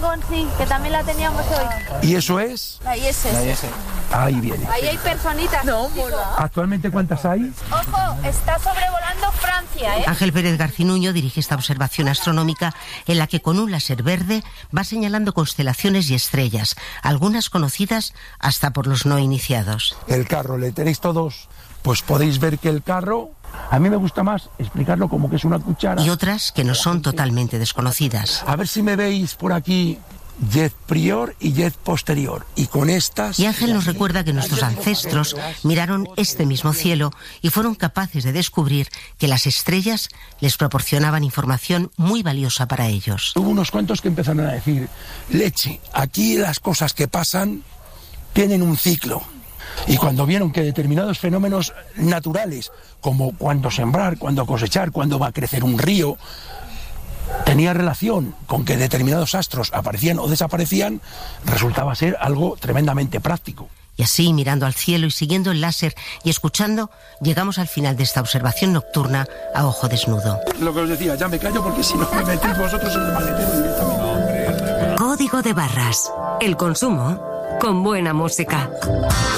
hormigón, sí, que también la teníamos hoy. ¿Y eso es? La ISS. Ahí viene. Ahí hay personitas. No, mola. ¿Actualmente cuántas hay? Ojo, está sobrevolando Francia, ¿eh? Ángel Pérez Garcinuño dirige esta observación astronómica en la que con un láser verde va señalando constelaciones y estrellas, algunas conocidas hasta por los no iniciados. El carro, ¿le tenéis todos? Pues podéis ver que el carro, a mí me gusta más explicarlo como que es una cuchara. Y otras que no son totalmente desconocidas. A ver si me veis por aquí, jet prior y jet posterior. Y con estas... Y Ángel nos recuerda que nuestros ancestros miraron este mismo cielo y fueron capaces de descubrir que las estrellas les proporcionaban información muy valiosa para ellos. Hubo unos cuantos que empezaron a decir, leche, aquí las cosas que pasan tienen un ciclo. Y cuando vieron que determinados fenómenos naturales, como cuando sembrar, cuando cosechar, cuando va a crecer un río, tenía relación con que determinados astros aparecían o desaparecían, resultaba ser algo tremendamente práctico. Y así, mirando al cielo y siguiendo el láser y escuchando, llegamos al final de esta observación nocturna a ojo desnudo. Lo que os decía, ya me callo porque si no me metéis vosotros en el maletero directamente. Código de barras. El consumo con buena música.